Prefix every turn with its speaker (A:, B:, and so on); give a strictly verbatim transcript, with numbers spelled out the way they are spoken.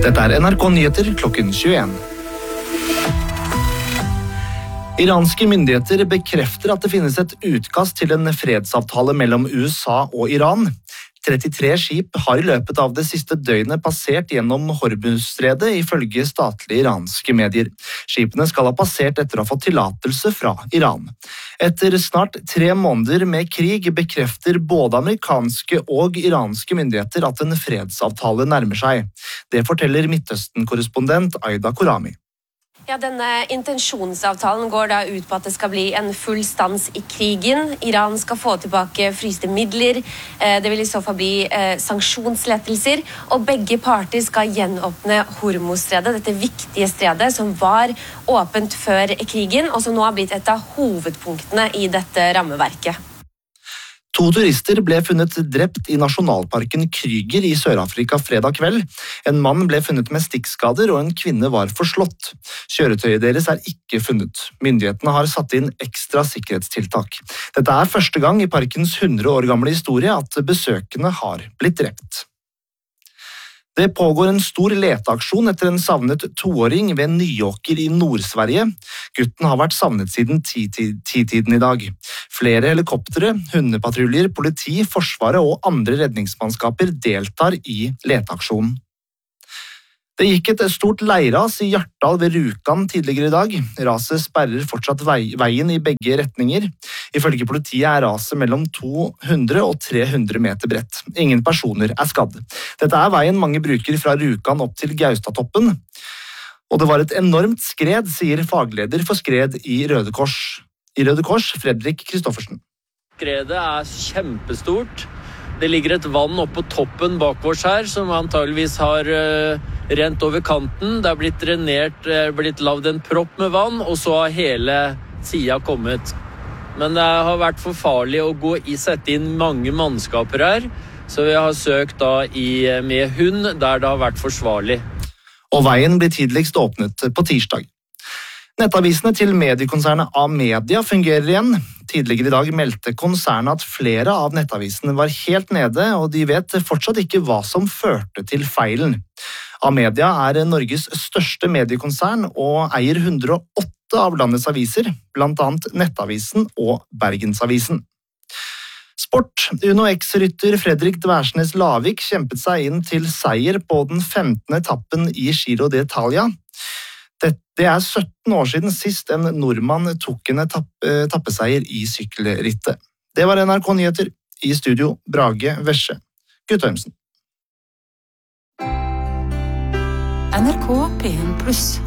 A: Dette er N R K Nyheter klokken tjueen. Iranske myndigheter bekrefter at det finnes et utkast til en fredsavtale mellom U S A og Iran. trettitre skip har i løpet av det siste døgnet passert gjennom Hormuzstredet, ifølge statlige iranske medier. Skipene skal ha passert etter å ha fått tillatelse fra Iran. Etter snart tre måneder med krig bekrefter både amerikanske og iranske myndigheter at en fredsavtale nærmer seg. Det forteller Midtøsten-korrespondent Aida Korami.
B: Ja, denne intensjonsavtalen går da ut på at det skal bli en full stans i krigen. Iran skal få tilbake fryste midler, det vil i så fall bli sanksjonslettelser, og begge parter skal gjenåpne Hormuzstredet, dette viktige stredet som var åpent før krigen, og som nå har blitt et av hovedpunktene i dette rammeverket.
A: To turister ble funnet drept i nasjonalparken Krüger i Sør-Afrika fredag kveld. En mann ble funnet med stikkskader, og en kvinne var forslått. Kjøretøyet deres er ikke funnet. Myndighetene har satt inn ekstra sikkerhetstiltak. Dette er første gang i parkens hundre år gamle historie at besøkende har blitt drept. Det pågår en stor leteaksjon etter en savnet toåring ved Nyåker i Nord-Sverige. Gutten har vært savnet siden ti-tiden i dag. Flere helikoptere, hundepatruljer, politi, forsvaret og andre redningsmannskaper deltar i leteaksjonen. Det gikk et stort leirras i Hjartdal ved Rjukan tidligere i dag. Raset sperrer fortsatt veien i begge retninger. Ifølge politiet er raset mellom to hundre og tre hundre meter bredt. Ingen personer er skadd. Dette er veien mange bruker fra Rjukan opp til Gaustatoppen. Og det var et enormt skred, sier fagleder for skred i Røde Kors. I Røde Kors, Fredrik Kristoffersen.
C: Skredet er kjempestort. Det ligger et vann oppe på toppen bak oss her, som antageligvis har uh, rent over kanten. Det er blitt drenert, uh, blitt lavd en propp med vann, og så har hele siden kommet. Men det har vært for farlig å gå i, sette inn mange mannskaper her, så vi har søkt da i, med hund der det har vært forsvarlig.
A: Og veien blir tidligst åpnet på tirsdag. Nettavisene til mediekonsernet Amedia fungerer igjen. Tidligere i dag meldte konsernet at flere av nettavisene var helt nede, og de vet fortsatt ikke hva som førte til feilen. Amedia er Norges største mediekonsern og eier hundre og åtte av landets aviser, blant annet Nettavisen og Bergensavisen. Sport. Uno X-rytter Fredrik Dværsnes Lavik kjempet seg inn til seier på den femtende etappen i Giro d'Italia. Det er sytten år siden sist en nordmann tok en etappeseier i sykkelrittet. Det var N R K Nyheter. I studio Brage Vesje Guttormsen.
D: N R K P en pluss.